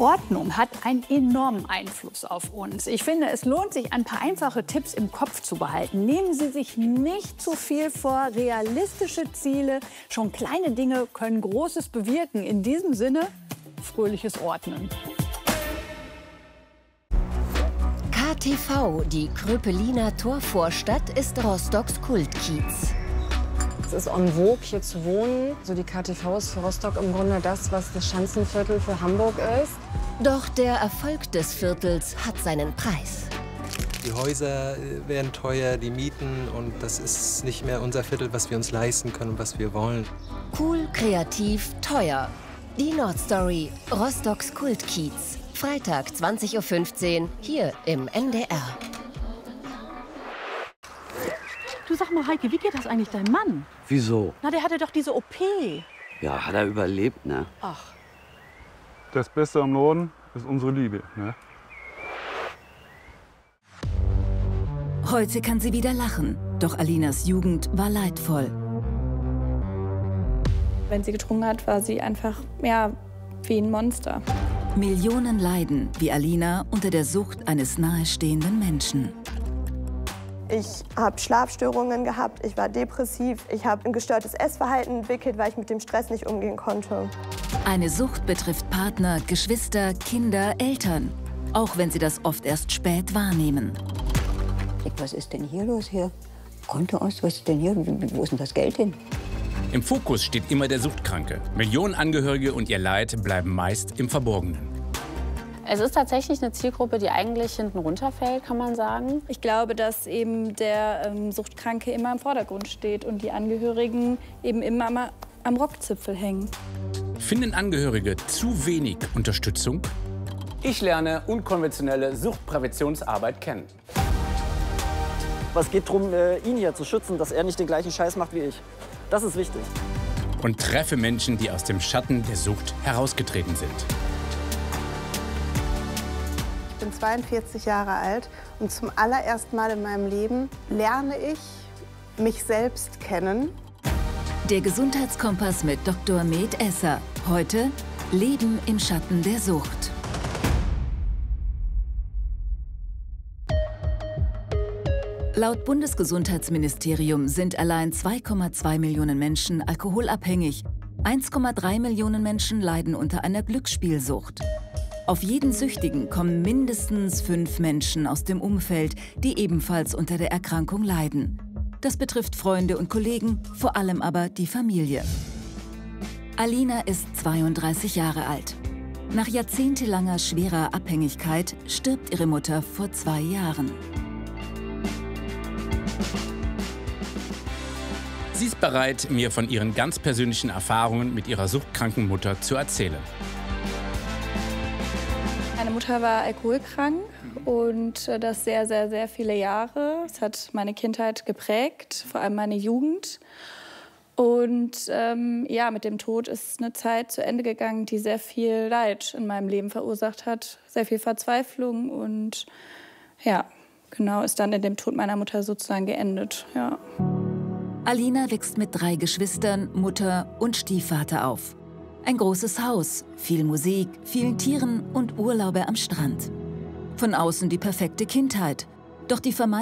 Ordnung hat einen enormen Einfluss auf uns. Ich finde, es lohnt sich, ein paar einfache Tipps im Kopf zu behalten. Nehmen Sie sich nicht zu viel vor, realistische Ziele. Schon kleine Dinge können Großes bewirken. In diesem Sinne, fröhliches Ordnen. KTV, die Kröpeliner Torvorstadt, ist Rostocks Kultkiez. Es ist en vogue, hier zu wohnen. So die KTV ist für Rostock im Grunde das, was das Schanzenviertel für Hamburg ist. Doch der Erfolg des Viertels hat seinen Preis. Die Häuser werden teuer, die Mieten, und das ist nicht mehr unser Viertel, was wir uns leisten können und was wir wollen. Cool, kreativ, teuer. Die Nordstory, Rostocks Kultkiez. Freitag 20:15 Uhr hier im NDR. Du, sag mal, Heike, wie geht das eigentlich deinem Mann? Wieso? Na, der hatte doch diese OP. Ja, hat er überlebt, ne? Ach. Das Beste am Norden ist unsere Liebe, ne? Heute kann sie wieder lachen, doch Alinas Jugend war leidvoll. Wenn sie getrunken hat, war sie einfach, ja, wie ein Monster. Millionen leiden, wie Alina, unter der Sucht eines nahestehenden Menschen. Ich habe Schlafstörungen gehabt, ich war depressiv, ich habe ein gestörtes Essverhalten entwickelt, weil ich mit dem Stress nicht umgehen konnte. Eine Sucht betrifft Partner, Geschwister, Kinder, Eltern, auch wenn sie das oft erst spät wahrnehmen. Was ist denn hier los hier? Konto aus, was ist denn hier? Wo ist denn das Geld hin? Im Fokus steht immer der Suchtkranke. Millionen Angehörige und ihr Leid bleiben meist im Verborgenen. Es ist tatsächlich eine Zielgruppe, die eigentlich hinten runterfällt, kann man sagen. Ich glaube, dass eben der Suchtkranke immer im Vordergrund steht und die Angehörigen eben immer mal am Rockzipfel hängen. Finden Angehörige zu wenig Unterstützung? Ich lerne unkonventionelle Suchtpräventionsarbeit kennen. Es geht darum, ihn hier zu schützen, dass er nicht den gleichen Scheiß macht wie ich. Das ist wichtig. Und treffe Menschen, die aus dem Schatten der Sucht herausgetreten sind. Ich bin 42 Jahre alt und zum allerersten Mal in meinem Leben lerne ich mich selbst kennen. Der Gesundheitskompass mit Dr. Med Esser. Heute Leben im Schatten der Sucht. Laut Bundesgesundheitsministerium sind allein 2,2 Millionen Menschen alkoholabhängig. 1,3 Millionen Menschen leiden unter einer Glücksspielsucht. Auf jeden Süchtigen kommen mindestens 5 Menschen aus dem Umfeld, die ebenfalls unter der Erkrankung leiden. Das betrifft Freunde und Kollegen, vor allem aber die Familie. Alina ist 32 Jahre alt. Nach jahrzehntelanger schwerer Abhängigkeit stirbt ihre Mutter vor 2 Jahren. Sie ist bereit, mir von ihren ganz persönlichen Erfahrungen mit ihrer suchtkranken Mutter zu erzählen. Meine Mutter war alkoholkrank und das sehr, sehr, sehr viele Jahre. Es hat meine Kindheit geprägt, vor allem meine Jugend. Und ja, mit dem Tod ist eine Zeit zu Ende gegangen, die sehr viel Leid in meinem Leben verursacht hat. Sehr viel Verzweiflung und ja, genau, ist dann in dem Tod meiner Mutter sozusagen geendet, ja. Alina wächst mit 3 Geschwistern, Mutter und Stiefvater auf. Ein großes Haus, viel Musik, vielen Tieren und Urlaube am Strand. Von außen die perfekte Kindheit. Doch die